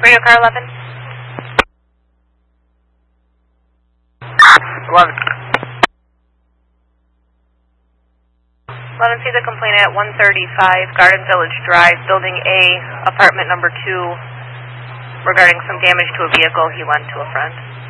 Radio car 11. 11. 11, see the complainant at 135 Garden Village Drive, Building A, apartment number 2, regarding some damage to a vehicle he lent to a friend.